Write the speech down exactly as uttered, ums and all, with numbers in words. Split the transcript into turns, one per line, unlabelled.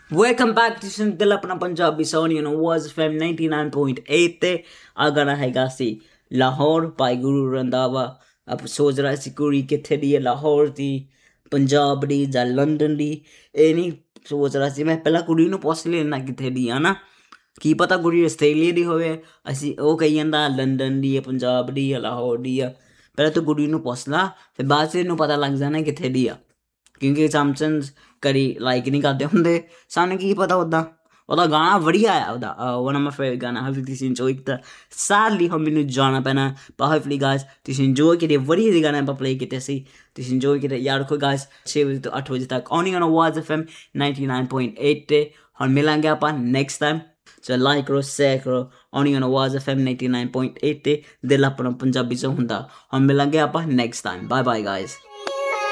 Welcome back to दिल अपना Punjabi Soni was FM ninety nine point eight ਤੇ ਆ ਗਾਣਾ ਹੈਗਾ ਸੀ ਲਾਹੌਰ ਭਾਈ ਗੁਰੂ ਰੰਧਾਵਾ। ਆਪ ਸੋਚ ਰਿਹਾ ਸੀ ਕੁੜੀ ਕਿੱਥੇ ਦੀ ਹੈ, ਲਾਹੌਰ ਦੀ, ਪੰਜਾਬ ਦੀ ਜਾਂ ਲੰਡਨ ਦੀ। ਇਹ ਨਹੀਂ ਸੋਚ ਰਿਹਾ ਸੀ ਮੈਂ, ਪਹਿਲਾਂ ਕੁੜੀ ਨੂੰ ਪੁੱਛ ਲੈਣਾ ਕਿੱਥੇ ਦੀ ਆ ਨਾ, ਕੀ ਪਤਾ ਕੁੜੀ ਆਸਟ੍ਰੇਲੀਆ ਦੀ ਹੋਵੇ। ਅਸੀਂ ਉਹ ਕਹੀ ਜਾਂਦਾ ਲੰਡਨ ਦੀ ਹੈ, ਪੰਜਾਬ ਦੀ ਆ, ਲਾਹੌਰ ਦੀ ਆ। ਪਹਿਲਾਂ ਤੂੰ ਕੁੜੀ ਨੂੰ ਪੁੱਛ ਲਾ, ਫਿਰ ਬਾਅਦ 'ਚ ਇਹਨੂੰ ਪਤਾ ਲੱਗ ਜਾਣਾ ਕਿੱਥੇ ਦੀ ਆ, ਕਿਉਂਕਿ ਅਸੰਪਸ਼ਨਸ ਕਦੀ ਲਾਈਕ ਨਹੀਂ ਕਰਦੇ ਹੁੰਦੇ। ਸਾਨੂੰ ਕੀ ਪਤਾ ਉੱਦਾਂ। ਉਹਦਾ ਗਾਣਾ ਵਧੀਆ ਆ, ਉਹਦਾ ਵਨ ਆਫ ਮਾਈ ਫੇਵਰਟ ਗਾਣਾ। ਹੋਪਫੁਲੀ ਤੁਸੀਂ ਇੰਜੋਏ ਕੀਤਾ। ਸੈਡਲੀ ਹੁਣ ਮੈਨੂੰ ਜਾਣਾ ਪੈਣਾ, ਪਰ ਹੋਪਫੁਲੀ ਗਾਇਸ ਤੁਸੀਂ ਇੰਜੋਏ ਕੀਤੇ। ਵਧੀਆ ਜਿਹੇ ਗਾਣੇ ਆਪਾਂ ਪਲੇ ਕੀਤੇ ਸੀ, ਤੁਸੀਂ ਇੰਜੋਏ ਕੀਤੇ। ਯਾਦ ਰੱਖੋ ਗਾਇਸ, ਛੇ ਵਜੇ ਤੋਂ ਅੱਠ ਵਜੇ ਤੱਕ only on was F M ninety ਨਾइन point eight 'ਤੇ। ਹੁਣ ਮਿਲਾਂਗੇ ਆਪਾਂ ਨੈਕਸਟ ਟਾਈਮ। ਸੋ ਲਾਈਕ ਕਰੋ, ਸ਼ੇਅਰ ਕਰੋ only on was F M ninety ਨਾइन point eight 'ਤੇ। ਦਿਲ ਆਪਣਾ ਪੰਜਾਬੀ 'ਚ ਹੁੰਦਾ। ਹੁਣ ਮਿਲਾਂਗੇ ਆਪਾਂ next time. Bye bye guys.